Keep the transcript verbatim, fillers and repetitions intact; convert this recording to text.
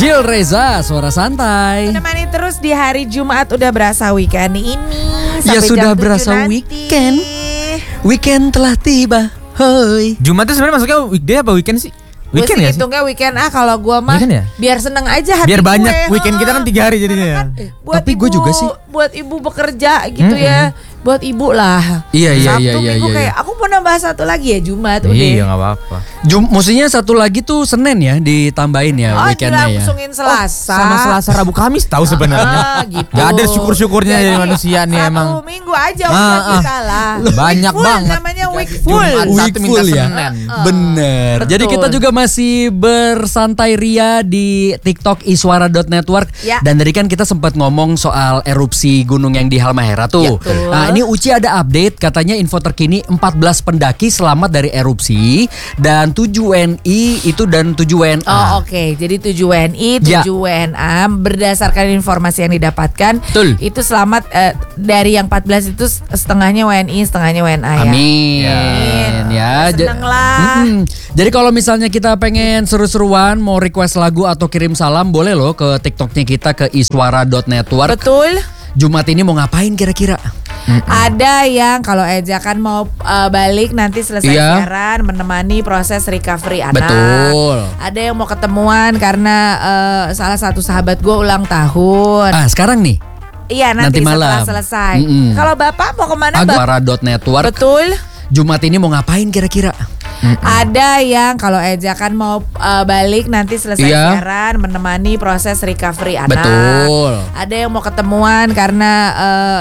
Jil Reza, suara santai. Menemani terus di hari Jumat, udah berasa weekend ini. Ya Sampai sudah jam tujuh berasa nanti. weekend. Weekend telah tiba. Hoi. Jumat itu sebenarnya masuknya weekday apa weekend sih? Gue Weekend sih ya sih? hitungnya weekend ah kalau gue mah Weekend ya? biar seneng aja hati Biar banyak, gue. weekend kita kan tiga hari jadinya ya. Buat Tapi ibu, gue juga sih. buat ibu bekerja gitu Mm-mm. ya. Buat ibu lah. Iya, iya, Sabtu iya, iya, Minggu iya. kayak aku mau nambah satu lagi ya Jumat udah. Iya nggak apa-apa. Jum, maksudnya satu lagi tuh Senin ya ditambahin ya Oh weekendnya ya. dilangsungin Selasa. Sama Selasa Rabu Kamis tahu Ah, sebenarnya. gitu. Gak ada syukur-syukurnya Jadi, dari manusia nih satu emang. minggu aja Ah, udah ah. kita lah. Banyak Week full, banget. namanya week full. Jumat, Week Sabtu, minta full ya. Senin. Bener. Betul. Jadi kita juga masih bersantai ria di TikTok iswara dot network. Ya. Dan tadi kan kita sempat ngomong soal erupsi gunung yang di Halmahera tuh. Ya, betul. Nah ini Uci ada update, katanya info terkini empat belas pendaki selamat dari erupsi. Dan tujuh W N I itu dan tujuh W N A. Oh oke, jadi tujuh W N I, Ya. tujuh W N A berdasarkan informasi yang didapatkan Betul. itu selamat eh, dari yang empat belas itu setengahnya W N I, setengahnya W N A ya. Amin. Ya, ja- Seneng lah. Mm-mm. Jadi kalau misalnya kita pengen seru-seruan, mau request lagu atau kirim salam, boleh loh ke TikToknya kita ke iswara dot network. Betul. Jumat ini mau ngapain kira-kira? Ada yang kalau Eja kan mau uh, balik nanti selesai Iya. siaran menemani proses recovery anak. Betul. Ada yang mau ketemuan karena uh, salah satu sahabat gue ulang tahun. Ah sekarang nih, Iya nanti, nanti setelah malam. selesai. Mm-mm. Kalau bapak mau kemana Bap? iswara dot network. Betul. Jumat ini mau ngapain kira-kira? Ada yang kalau Eja kan mau uh, balik nanti selesai Iya. siaran menemani proses recovery anak. Betul. Ada yang mau ketemuan karena uh,